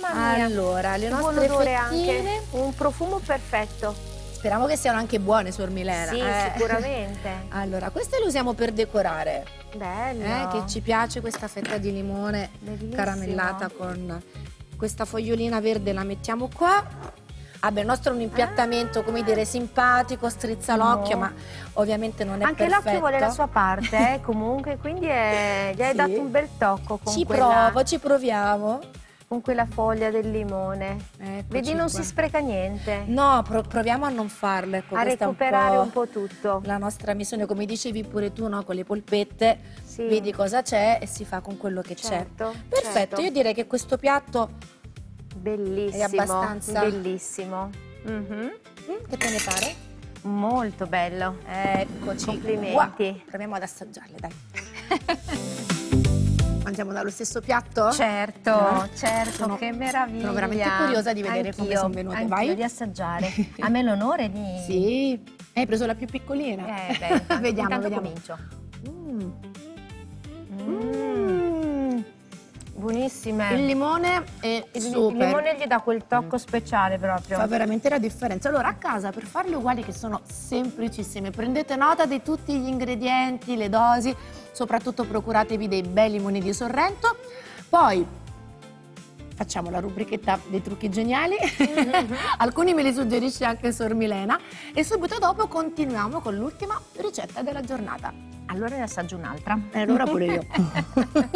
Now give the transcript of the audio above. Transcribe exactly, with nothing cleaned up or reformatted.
Mamma mia. Allora, le Che buon nostre odore fettine. anche, un profumo perfetto. Speriamo che siano anche buone, Suor Milena. Sì, eh. sicuramente. Allora, queste le usiamo per decorare. Bello. Eh, che ci piace questa fetta di limone Bellissimo. caramellata con questa fogliolina verde, la mettiamo qua. Vabbè, il nostro è un impiattamento, Ah. come dire, simpatico, strizza l'occhio, No. ma ovviamente non è Anche perfetto. l'occhio vuole la sua parte, eh, comunque, quindi è- gli hai Sì. dato un bel tocco con Ci quella, provo, ci proviamo. con quella foglia del limone. Eccoci Vedi, non qua. si spreca niente. No, pro- proviamo a non farlo. Ecco, A questa è recuperare un un po' tutto. la nostra missione, come dicevi pure tu, no? Con le polpette, Sì. vedi cosa c'è e si fa con quello che Certo, c'è. Perfetto, certo. io direi che questo piatto, Bellissimo. È abbastanza- Bellissimo. Mhm. mm, che te ne pare? Molto bello. Eccoci. Complimenti. qua. Proviamo ad assaggiarle, dai. Mangiamo dallo stesso piatto? Certo, Eh? certo, Sono- che meraviglia. sono veramente curiosa di vedere come Anch'io, sono venute. anch'io Vai. di assaggiare. A me l'onore di... Sì. Hai preso la più piccolina? Eh, beh, intanto- vediamo, intanto vediamo. comincio. Mm. Mm. Mm. Buonissime. Il limone è Il- il super. limone gli dà quel tocco speciale proprio. Fa veramente la differenza. Allora, a casa, per farle uguali, che sono semplicissime, prendete nota di tutti gli ingredienti, le dosi, soprattutto procuratevi dei bei limoni di Sorrento. Poi facciamo la rubrichetta dei trucchi geniali, alcuni me li suggerisce anche Sor Milena, e subito dopo continuiamo con l'ultima ricetta della giornata. Allora ne assaggio un'altra. E allora pure io.